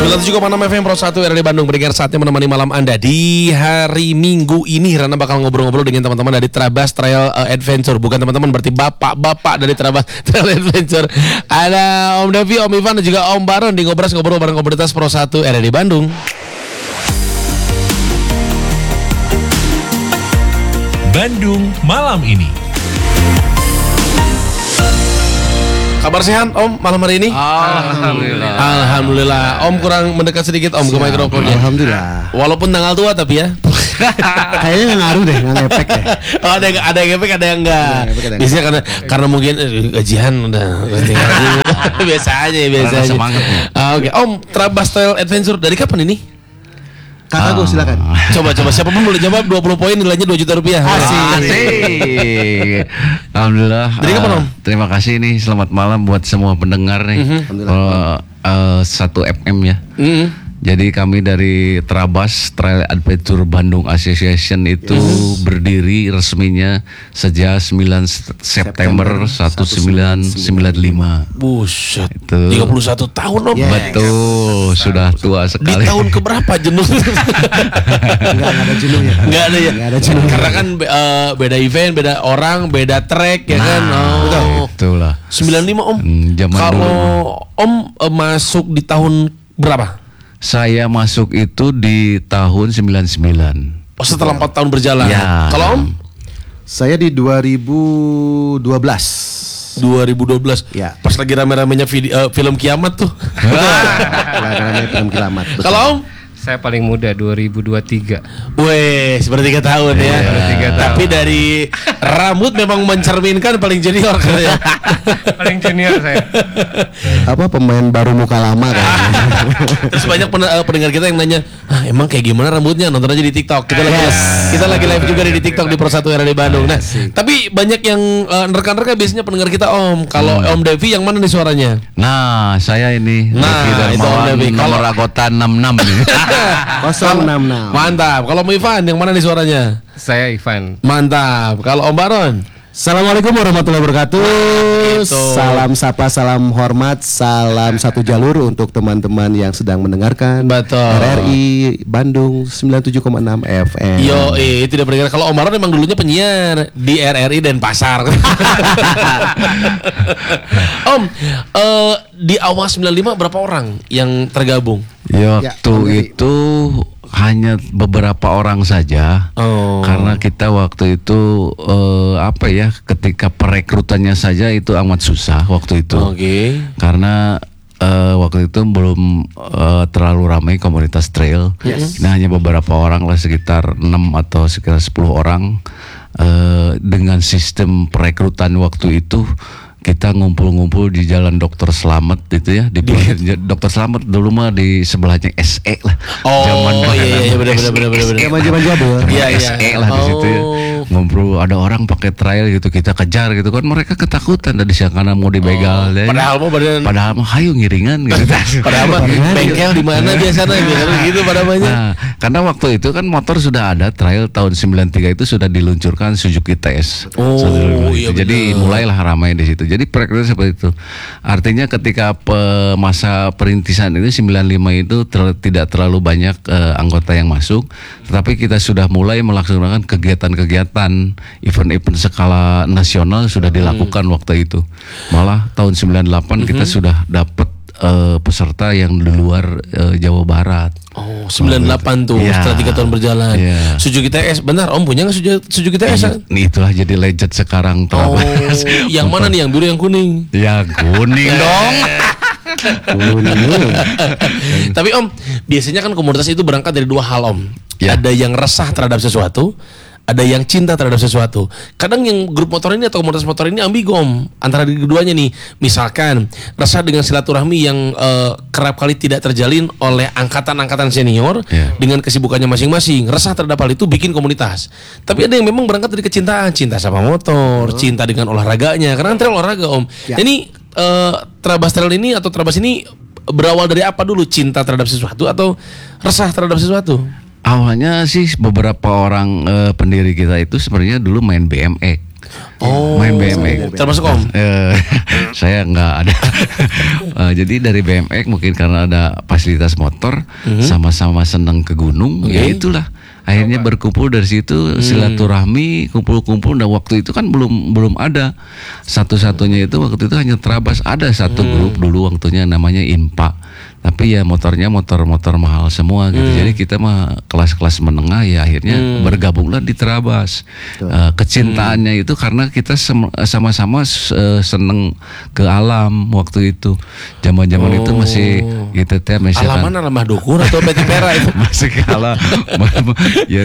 97,6 FM Pro 1 RRD Bandung. Berikan saatnya menemani malam Anda di hari Minggu ini. Rana bakal ngobrol-ngobrol dengan teman-teman dari Trabas Trail Adventure. Bukan teman-teman, berarti bapak-bapak dari Trabas Trail Adventure. Ada Om Devi, Om Ivan, dan juga Om Baron di ngobrol bareng komunitas Pro 1 RRD Bandung. Bandung malam ini. Kabar sehat Om malam hari ini? Alhamdulillah. Om kurang mendekat sedikit Om ke mikrofonnya. Alhamdulillah. Walaupun tanggal tua tapi ya. Kayaknya nggak ngaruh deh, nggak ngepek ya. Oh, ada yang ngepek, ada yang enggak. Biasanya karena mungkin gajian udah biasa aja. Semangatnya. Oke. Om, Trabas Trail Adventure dari kapan ini? Kakak gue silakan. Coba siapapun boleh jawab. 20 poin, nilainya 2 juta rupiah. Asik. Alhamdulillah. Dari kapan, Om? Terima kasih nih, selamat malam buat semua pendengar nih. Alhamdulillah. 1 FM ya. Jadi kami dari Trabas Trail Adventure Bandung Association itu berdiri resminya sejak 9 September 1995. Buset. Itu. 31 tahun Om. Yes. Betul, sudah tua Di sekali. tahun keberapa jenuh? Nggak ada jenuh ya. Enggak ada ya. Nggak ada jenuh. Karena kan beda event, beda orang, beda track ya kan. Oh. Itulah. 95 Om. Zaman Kalau dulu. Om masuk di tahun berapa? Saya masuk itu di tahun 99. Oh, setelah 4 tahun berjalan. Ya. Kalau Om? Saya di 2012. 2012. Ya. Pas lagi rame-ramenya film Kiamat tuh. Karena film kiamat. Betul. Kalau Om? Saya paling muda 2023. Weh, seperti 3 tahun ya. 3 tahun. Tapi dari rambut memang mencerminkan paling junior ya. Paling junior saya. Apa pemain baru muka lama kan? Terus banyak pendengar kita yang nanya, emang kayak gimana rambutnya? Nonton aja di TikTok. Kita lagi live juga di TikTok di Pro 1 RRD Bandung. Nah, tapi banyak yang rekan-rekan biasanya pendengar kita Om. Kalau Om Devi yang mana nih suaranya? Nah, saya ini Nah, Devi itu Om Darmawan, Devi. nomor anggota 66 nih. 066. Mantap. Kalau Om Ivan yang mana nih suaranya? Saya Ivan. Mantap. Kalau Om Baron? Assalamualaikum warahmatullahi wabarakatuh. Itu. Salam sapa, salam hormat, salam satu jalur untuk teman-teman yang sedang mendengarkan. Betul. RRI Bandung 97,6 FM. Yo, tidak berkira. Kalau Om Baron emang dulunya penyiar di RRI Denpasar. Om, di awal 95 berapa orang yang tergabung? Ya, Ya, waktu Om Devi. itu hanya beberapa orang saja. Oh. Karena kita waktu itu ketika perekrutannya saja itu amat susah waktu itu. Oke. Karena waktu itu belum terlalu ramai komunitas trail. Nah, hanya beberapa orang lah, sekitar 6 atau sekitar 10 orang. Dengan sistem perekrutan waktu itu kita ngumpul-ngumpul di Jalan Dokter Slamet itu ya, di pinggir Dokter Slamet dulu mah di sebelahnya SE lah. Oh, iya, benar. Zaman-zaman jadul. Iya. SE lah di situ ya. Ngumpul, ada orang pakai trail gitu, kita kejar gitu kan, mereka ketakutan tadi siang karena mau dibegal deh. Padahal mah hayu ngiringan gitu. Padahal mah bengkel di mana biasanya gitu pada banyak. Nah, karena waktu itu kan motor sudah ada, trail tahun 93 itu sudah diluncurkan Suzuki TS. Oh, iya Jadi benar. mulailah ramai di situ. Jadi perekrutan seperti itu. Artinya ketika masa perintisan itu 95 itu tidak terlalu banyak anggota yang masuk, tetapi kita sudah mulai melaksanakan kegiatan-kegiatan event-event skala nasional sudah dilakukan waktu itu. Malah tahun 98 kita sudah dapat peserta yang di luar Jawa Barat. Oh, 98 tuh Iya. setelah 3 tahun berjalan. Iya. Suzuki TS, benar Om punya nggak Suzuki TS? Ini itulah jadi legend sekarang Oh, Trabas. yang mana nih, yang biru yang kuning? Ya kuning dong. Tapi Om, biasanya kan komunitas itu berangkat dari 2 hal Om. Ya. Ada yang resah terhadap sesuatu, ada yang cinta terhadap sesuatu. Kadang yang grup motor ini atau komunitas motor ini ambigu Om, antara keduanya nih. Misalkan resah dengan silaturahmi yang kerap kali tidak terjalin oleh angkatan-angkatan senior dengan kesibukannya masing-masing. Resah terhadap hal itu bikin komunitas. Tapi ada yang memang berangkat dari kecintaan, cinta sama motor, cinta dengan olahraganya. Karena kan trail olahraga Om. Ini Trabas Trail ini atau Trabas ini berawal dari apa dulu? Cinta terhadap sesuatu atau resah terhadap sesuatu? Awalnya sih beberapa orang pendiri kita itu sebenarnya dulu main BMX. Oh, main BMX. termasuk Om. Saya nggak ada. Jadi dari BMX mungkin karena ada fasilitas motor, sama-sama senang ke gunung, ya itulah. Akhirnya berkumpul dari situ, silaturahmi, kumpul-kumpul. Dan waktu itu kan belum ada. Satu-satunya itu waktu itu hanya Trabas. Ada satu grup dulu waktunya namanya INPA. Tapi ya motornya motor mahal semua gitu. Jadi kita mah kelas-kelas menengah ya akhirnya bergabunglah di Trabas. Kecintaannya itu karena kita sama-sama seneng ke alam waktu itu. Zaman-zaman itu masih gitu teh misalkan. Alaman alamah dukur atau peti pera itu. Masih kalah. Ya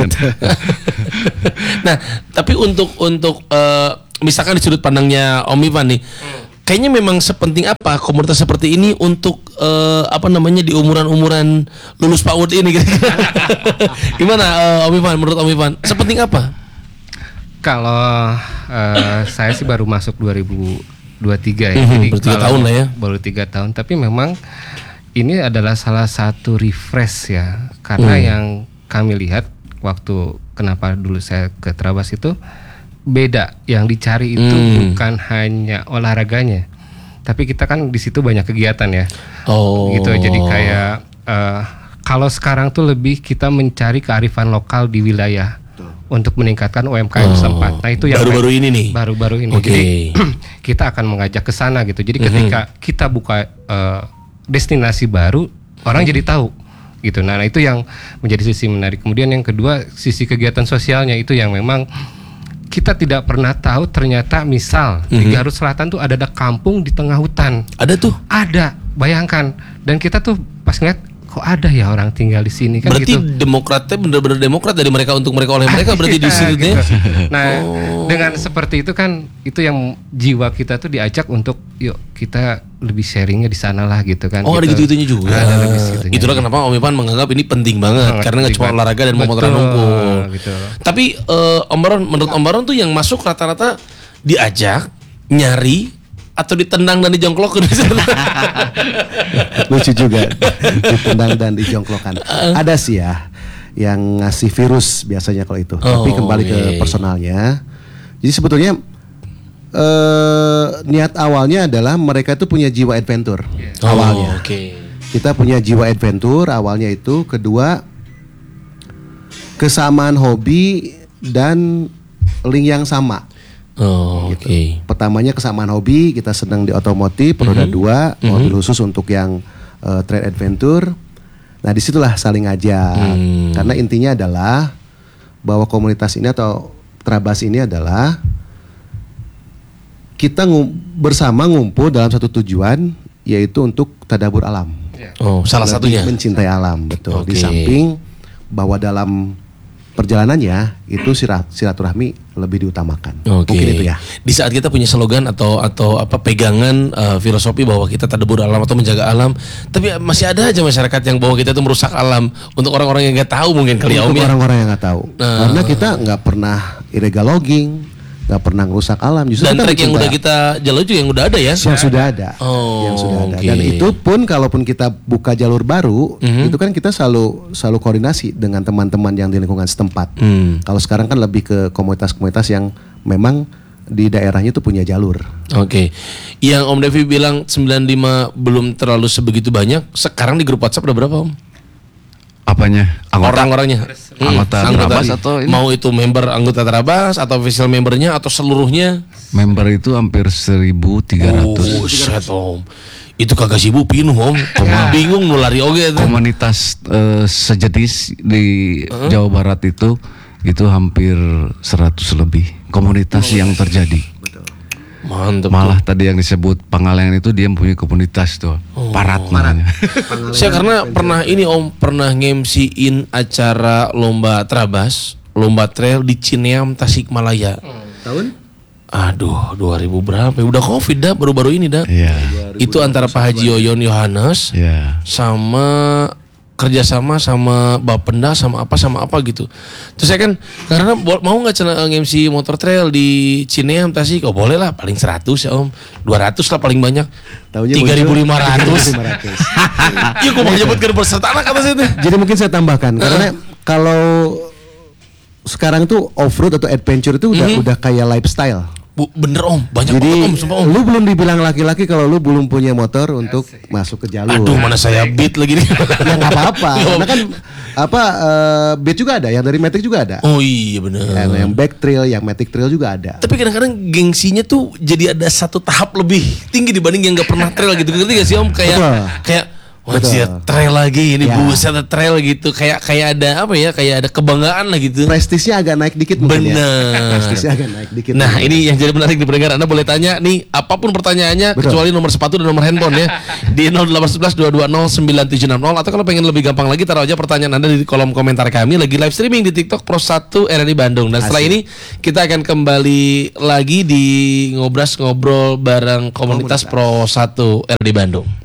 Nah, tapi untuk misalkan di sudut pandangnya Om Ivan nih, kayaknya memang sepenting apa komunitas seperti ini untuk di umuran-umuran lulus PAUD ini gitu. Gimana Om Ivan, menurut Om Ivan sepenting apa? Kalau saya sih baru masuk 2023 ya. Jadi baru 3 tahun lah ya. Baru 3 tahun, tapi memang ini adalah salah satu refresh ya. Karena yang kami lihat waktu kenapa dulu saya ke Trabas itu beda, yang dicari itu bukan hanya olahraganya, tapi kita kan di situ banyak kegiatan ya. Gitu. Jadi kayak kalau sekarang tuh lebih kita mencari kearifan lokal di wilayah untuk meningkatkan UMKM setempat. Nah itu yang baru-baru ini nih. Baru-baru ini. Okay. Jadi kita akan mengajak ke sana gitu. Jadi ketika kita buka destinasi baru, orang jadi tahu gitu. Nah itu yang menjadi sisi menarik. Kemudian yang kedua, sisi kegiatan sosialnya itu yang memang kita tidak pernah tahu. Ternyata misal di Garut Selatan tuh ada kampung di tengah hutan. Ada tuh. Ada, bayangkan. Dan kita tuh pas ngeliat, kok ada ya orang tinggal di sini kan. Berarti gitu. demokratnya benar-benar demokrat dari mereka untuk mereka oleh mereka berarti di sini gitu. ya. Nah, dengan seperti itu kan itu yang jiwa kita tuh diajak untuk yuk kita lebih sharingnya di sana lah gitu kan. Ada gitu-gitunya juga. Ada lebih segitunya. Itulah kenapa Om Ivan menganggap ini penting banget karena nggak cuma olahraga dan memotoran nunggu. Gitu. Tapi Om Baron, menurut Om Baron tuh yang masuk rata-rata diajak, nyari, atau ditendang dan dijongklokin. Lucu juga, ditendang dan dijongklokan. Ada sih ya yang ngasih virus biasanya kalau itu. Tapi kembali ke personalnya. Jadi sebetulnya niat awalnya adalah mereka itu punya jiwa adventure. Awalnya. Kita punya jiwa adventure awalnya itu. Kedua, kesamaan hobi dan link yang sama. Pertamanya kesamaan hobi, kita senang di otomotif, roda 2, mobil khusus untuk yang trade adventure. Nah disitulah saling ngajak. Karena intinya adalah bahwa komunitas ini atau Trabas ini adalah kita bersama ngumpul dalam satu tujuan, yaitu untuk tadabur alam. Salah satunya mencintai alam, betul. Di samping bahwa dalam perjalanannya itu silaturahmi lebih diutamakan. Mungkin itu ya. Di saat kita punya slogan atau apa pegangan filosofi bahwa kita tadabur alam atau menjaga alam, tapi masih ada aja masyarakat yang bahwa kita itu merusak alam. Untuk orang-orang yang nggak tahu mungkin kali ya Om. Untuk orang-orang yang nggak tahu. Karena kita nggak pernah illegal logging, nggak pernah merusak alam. Justru dan trek yang udah kita jalur juga yang udah ada ya. Yang sudah ada. Yang sudah ada. Dan itu pun kalaupun kita buka jalur baru, itu kan kita selalu koordinasi dengan teman-teman yang di lingkungan setempat. Kalau sekarang kan lebih ke komunitas-komunitas yang memang di daerahnya itu punya jalur. Yang Om Devi bilang 95 belum terlalu sebegitu banyak. Sekarang di grup WhatsApp ada berapa Om? Apanya? Orang-orangnya. Anggota Trabas atau ini? Mau itu member anggota Trabas atau official membernya atau seluruhnya? Member itu hampir 1.300. Set Om. Itu kagak sibuk pinuh Om. Bingung nulari oge. Komunitas sejenis di Jawa Barat itu hampir 100 lebih komunitas yang terjadi. Mantap. Malah tadi yang disebut Pangalengan itu dia punya komunitas tuh. Parat namanya. Saya karena pernah ini Om, pernah nge-MC-in acara lomba Trabas, lomba trail di Cineam Tasikmalaya. Tahun? Aduh, 2000 berapa? Udah Covid dah baru-baru ini dah. Itu antara Pak Haji Yoyon Yohanes sama kerjasama sama Bapenda sama apa gitu. Terus saya kan karena mau nggak nge-MC motor trail di Cineam Tasik? Boleh lah, paling 100 ya Om, 200 lah paling banyak. 3.500. Iya, kok mau nyebutkan peserta anak kata saya. Jadi mungkin saya tambahkan karena kalau sekarang tuh off-road atau adventure itu udah kayak lifestyle. Bener Om, banyak Jadi banget Om, sumpah Om. lu belum dibilang laki-laki kalau lu belum punya motor untuk masuk ke jalur. Aduh, mana saya beat lagi nih. Ya nggak apa-apa. Karena kan Beat juga ada, yang dari Matic juga ada. Oh iya bener. Yang back trail, yang Matic trail juga ada. Tapi kadang-kadang gengsinya tuh jadi ada satu tahap lebih tinggi dibanding yang nggak pernah trail gitu. Ngerti gak sih Om? Kayak wah trail lagi ini buset trail gitu. Kayak ada apa ya? Kayak ada kebanggaan lah gitu. Prestisnya agak naik dikit mungkin. Bener. Prestisnya agak naik dikit. Nah ini yang jadi menarik di pendengar. Anda boleh tanya nih apapun pertanyaannya kecuali nomor sepatu dan nomor handphone ya di 0811 220 9760 atau kalau pengen lebih gampang lagi taruh aja pertanyaan Anda di kolom komentar kami. Lagi live streaming di TikTok Pro 1 RRI Bandung. Dan setelah ini kita akan kembali lagi di ngobrol bareng komunitas Pro 1 RRI Bandung.